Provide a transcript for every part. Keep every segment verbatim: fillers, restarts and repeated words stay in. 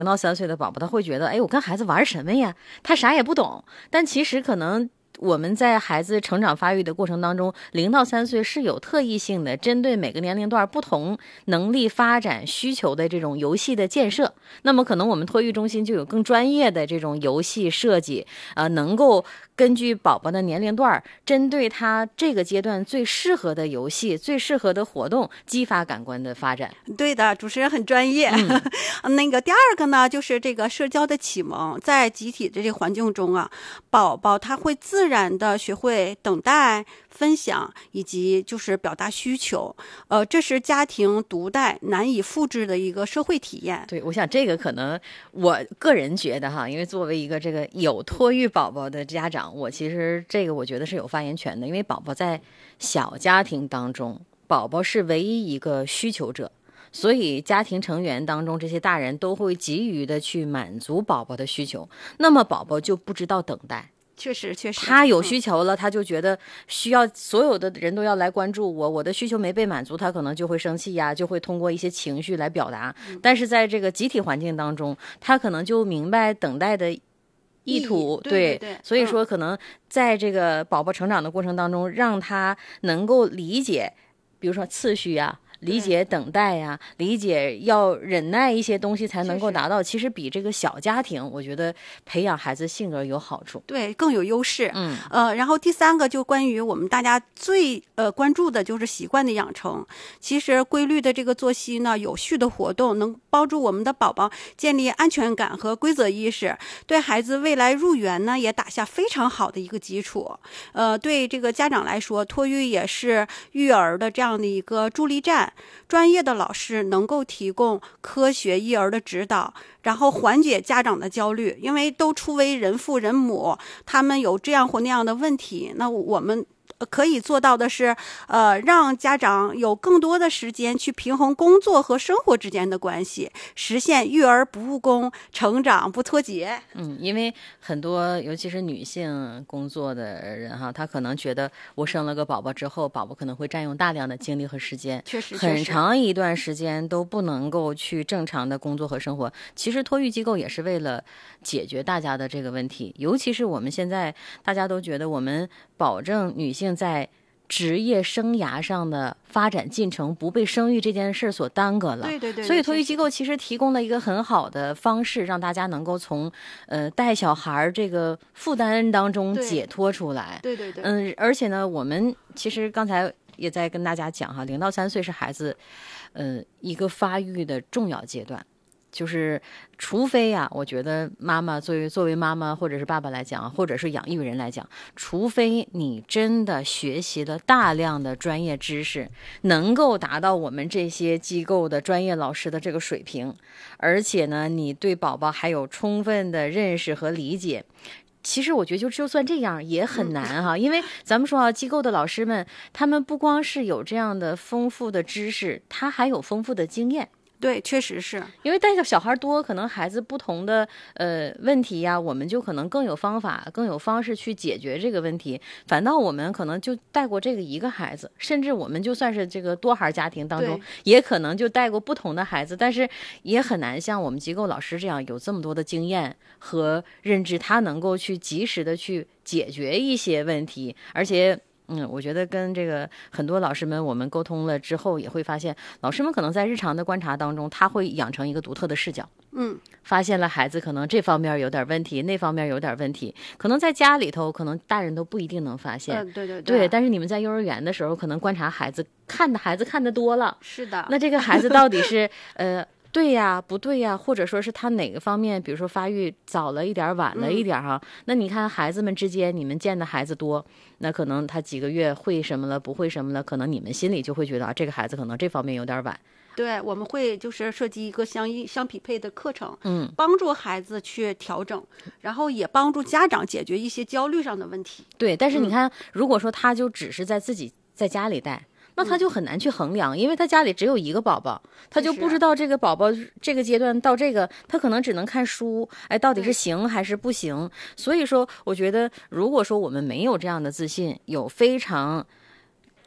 零到三岁的宝宝，他会觉得，哎，我跟孩子玩什么呀？他啥也不懂。但其实可能我们在孩子成长发育的过程当中，零到三岁是有特异性的，针对每个年龄段不同能力发展需求的这种游戏的建设。那么可能我们托育中心就有更专业的这种游戏设计，呃，能够根据宝宝的年龄段，针对他这个阶段最适合的游戏、最适合的活动，激发感官的发展。 对的，主持人很专业。嗯、那个第二个呢，就是这个社交的启蒙，在集体的这个环境中啊，宝宝他会自然的学会等待、分享以及就是表达需求。呃，这是家庭独带难以复制的一个社会体验。 对，我想这个可能我个人觉得哈，因为作为一个这个有托育宝宝的家长，我其实这个我觉得是有发言权的，因为宝宝在小家庭当中，宝宝是唯一一个需求者。所以家庭成员当中这些大人都会急于的去满足宝宝的需求，那么宝宝就不知道等待。 确实确实他有需求了，他就觉得需要所有的人都要来关注我，我的需求没被满足，他可能就会生气呀，就会通过一些情绪来表达。但是在这个集体环境当中，他可能就明白等待的意图。 对对对， 所以说可能在这个宝宝成长的过程当中，让他能够理解比如说次序啊，理解等待呀、啊，理解要忍耐一些东西才能够达到，其实比这个小家庭，我觉得培养孩子性格有好处， 对，更有优势。 嗯， 呃，然后第三个就关于我们大家最呃关注的就是习惯的养成。其实规律的这个作息呢，有序的活动，能帮助我们的宝宝建立安全感和规则意识，对孩子未来入园呢也打下非常好的一个基础。呃，对这个家长来说，托育也是育儿的这样的一个助力站。专业的老师能够提供科学育儿的指导，然后缓解家长的焦虑，因为都初为人父人母，他们有这样或那样的问题，那我们可以做到的是，呃，让家长有更多的时间去平衡工作和生活之间的关系，实现育儿不误工，成长不脱节。 嗯，因为很多尤其是女性工作的人哈，她可能觉得我生了个宝宝之后，宝宝可能会占用大量的精力和时间， 确实很长一段时间都不能够去正常的工作和生活。其实托育机构也是为了解决大家的这个问题，尤其是我们现在大家都觉得我们保证女性在职业生涯上的发展进程不被生育这件事所耽搁了， 对对 对, 对， 所以托育机构其实提供了一个很好的方式，让大家能够从呃带小孩这个负担当中解脱出来。 对对对， 嗯，而且呢，我们其实刚才也在跟大家讲哈，零到三岁是孩子呃一个发育的重要阶段。就是除非呀、啊，我觉得妈妈作为作为妈妈或者是爸爸来讲，或者是养育人来讲，除非你真的学习了大量的专业知识，能够达到我们这些机构的专业老师的这个水平，而且呢，你对宝宝还有充分的认识和理解。其实我觉得就就算这样也很难哈，因为咱们说啊，机构的老师们，他们不光是有这样的丰富的知识，他还有丰富的经验。 对，确实是因为带小孩多，可能孩子不同的呃问题呀，我们就可能更有方法、更有方式去解决这个问题。反倒我们可能就带过这个一个孩子，甚至我们就算是这个多孩家庭当中，也可能就带过不同的孩子，但是也很难像我们机构老师这样有这么多的经验和认知，他能够去及时的去解决一些问题，而且。嗯，我觉得跟这个很多老师们我们沟通了之后，也会发现，老师们可能在日常的观察当中，他会养成一个独特的视角。 嗯， 发现了孩子可能这方面有点问题，那方面有点问题，可能在家里头，可能大人都不一定能发现。 嗯、对对对，但是你们在幼儿园的时候，可能观察孩子，看的孩子看得多了。 是的。 那这个孩子到底是呃。对呀，不对呀，或者说是他哪个方面，比如说发育早了一点，晚了一点哈、嗯。那你看孩子们之间，你们见的孩子多，那可能他几个月会什么了，不会什么了，可能你们心里就会觉得啊，这个孩子可能这方面有点晚。 对，我们会就是设计一个相应相匹配的课程， 嗯， 帮助孩子去调整，然后也帮助家长解决一些焦虑上的问题。 对，但是你看，嗯、如果说他就只是在自己在家里带。那他就很难去衡量，因为他家里只有一个宝宝，他就不知道这个宝宝这个阶段到这个，他可能只能看书，哎，到底是行还是不行？所以说，我觉得如果说我们没有这样的自信，有非常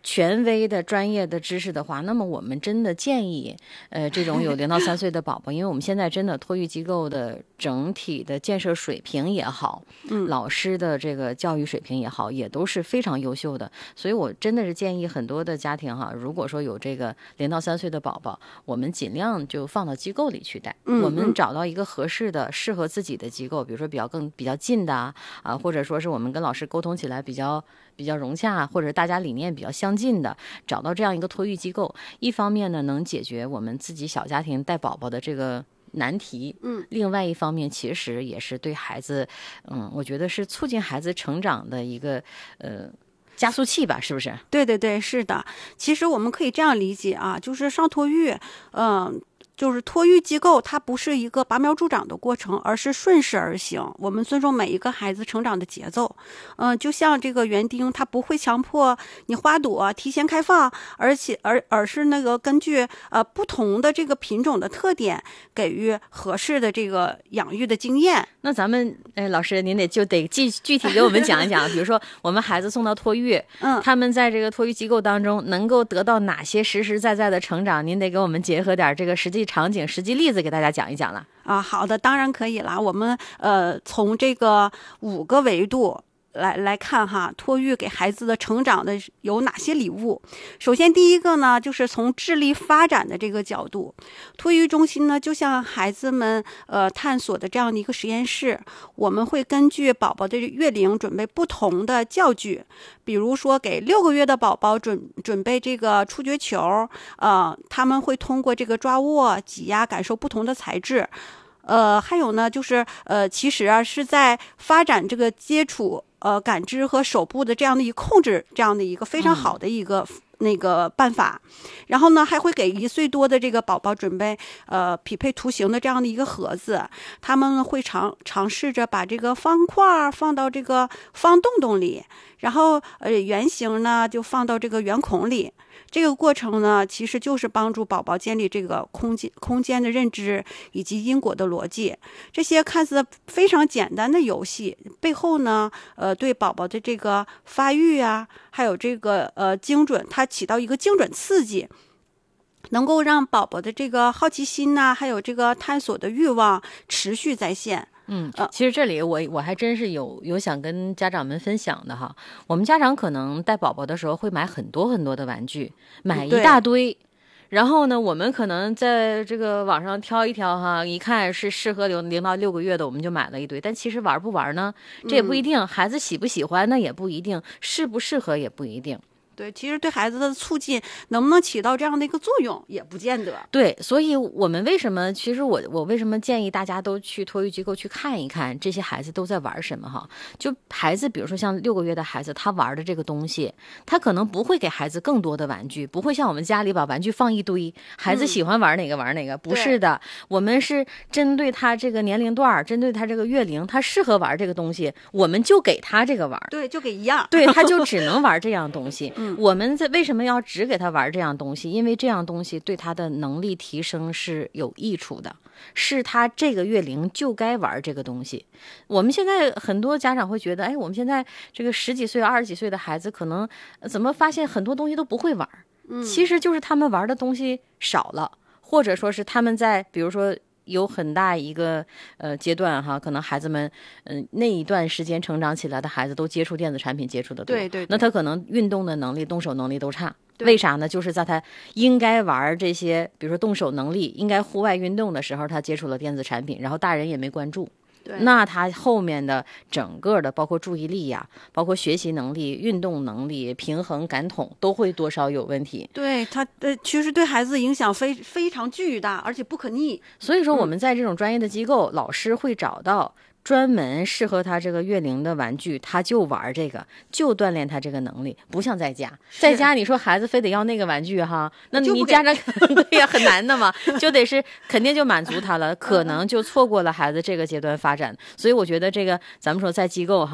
权威的专业的知识的话，那么我们真的建议，呃，这种有零到三岁的宝宝，因为我们现在真的托育机构的整体的建设水平也好， 嗯， 老师的这个教育水平也好，也都是非常优秀的。所以我真的是建议很多的家庭哈，如果说有这个零到三岁的宝宝，我们尽量就放到机构里去带， 嗯、 我们找到一个合适的、适合自己的机构，比如说比较更比较近的啊，啊，或者说是我们跟老师沟通起来比较比较融洽，或者大家理念比较相近的，找到这样一个托育机构，一方面呢能解决我们自己小家庭带宝宝的这个难题， 嗯， 另外一方面其实也是对孩子，嗯，我觉得是促进孩子成长的一个呃加速器吧，是不是？ 对对对，是的。其实我们可以这样理解啊，就是上托育，嗯、呃。就是托育机构，它不是一个拔苗助长的过程，而是顺势而行。我们尊重每一个孩子成长的节奏。嗯、呃，就像这个园丁，它不会强迫你花朵提前开放，而且而而是那个根据呃不同的这个品种的特点，给予合适的这个养育的经验。 那咱们哎，老师您得就得具具体给我们讲一讲，比如说我们孩子送到托育， 嗯， 他们在这个托育机构当中能够得到哪些实实在在的成长？您得给我们结合点这个实际场景、实际例子给大家讲一讲了。 啊，好的，当然可以了。我们呃从这个五个维度来来看哈，托育给孩子的成长的有哪些礼物？首先第一个呢，就是从智力发展的这个角度，托育中心呢就像孩子们呃探索的这样的一个实验室，我们会根据宝宝的月龄准备不同的教具，比如说给六个月的宝宝准准备这个触觉球，呃，他们会通过这个抓握、挤压感受不同的材质。呃，还有呢，就是呃，其实啊是在发展这个接触、呃感知和手部的这样的一个控制，这样的一个非常好的一个、嗯、那个办法。然后呢，还会给一岁多的这个宝宝准备呃匹配图形的这样的一个盒子，他们会尝尝试着把这个方块放到这个方洞洞里，然后呃圆形呢就放到这个圆孔里。这个过程呢，其实就是帮助宝宝建立这个空间空间的认知以及因果的逻辑。这些看似非常简单的游戏背后呢，呃，对宝宝的这个发育啊，还有这个呃精准，它起到一个精准刺激，能够让宝宝的这个好奇心呐、啊，还有这个探索的欲望持续在线。 嗯，其实这里我我还真是有有想跟家长们分享的哈。我们家长可能带宝宝的时候会买很多很多的玩具，买一大堆，然后呢，我们可能在这个网上挑一挑哈，一看是适合零零到六个月的，我们就买了一堆。但其实玩不玩呢，这也不一定； 嗯、 孩子喜不喜欢那也不一定，适不适合也不一定。 对，其实对孩子的促进能不能起到这样的一个作用，也不见得。 对，所以我们为什么？其实我我为什么建议大家都去托育机构去看一看这些孩子都在玩什么哈？就孩子，比如说像六个月的孩子，他玩的这个东西，他可能不会给孩子更多的玩具，不会像我们家里把玩具放一堆，孩子喜欢玩哪个玩哪个，嗯、不是的。我们是针对他这个年龄段，针对他这个月龄，他适合玩这个东西，我们就给他这个玩。 对，就给一样。 对，他就只能玩这样东西。 嗯我们在为什么要只给他玩这样东西？因为这样东西对他的能力提升是有益处的，是他这个月龄就该玩这个东西。我们现在很多家长会觉得，哎，我们现在这个十几岁、二十几岁的孩子，可能怎么发现很多东西都不会玩？ 嗯， 其实就是他们玩的东西少了，或者说是他们在比如说。有很大一个呃阶段哈，可能孩子们嗯、呃、那一段时间成长起来的孩子都接触电子产品接触的多， 对 对, 对， 那他可能运动的能力、动手能力都差。为啥呢？就是在他应该玩这些，比如说动手能力、应该户外运动的时候，他接触了电子产品，然后大人也没关注。那他后面的整个的包括注意力呀、啊，包括学习能力、运动能力、平衡感统都会多少有问题。 对他呃，其实对孩子影响非非常巨大，而且不可逆。 所以说我们在这种专业的机构，嗯、老师会找到专门适合他这个月龄的玩具，他就玩这个，就锻炼他这个能力。不像在家，在家你说孩子非得要那个玩具哈，那你家长对呀很难的嘛，就得是肯定就满足他了，可能就错过了孩子这个阶段发展。所以我觉得这个咱们说在机构哈。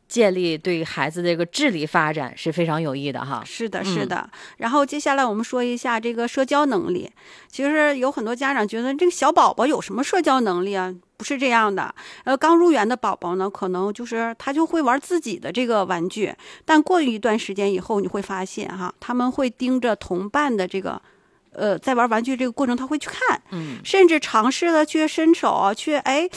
建立对孩子的这个智力发展是非常有益的哈。 是的，是的。嗯、然后接下来我们说一下这个社交能力。其实有很多家长觉得这个小宝宝有什么社交能力啊？不是这样的。呃，刚入园的宝宝呢，可能就是他就会玩自己的这个玩具，但过一段时间以后，你会发现哈，他们会盯着同伴的这个。呃，在玩玩具这个过程，他会去看， 嗯， 甚至尝试了去伸手啊，去哎